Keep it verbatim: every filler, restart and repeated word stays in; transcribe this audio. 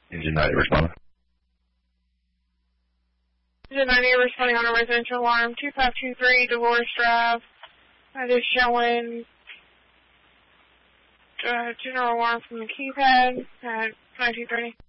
Engine ninety responding. Engine ninety responding on a residential alarm, two five two three Dolores Drive. That is showing uh, general alarm from the keypad at nine two three.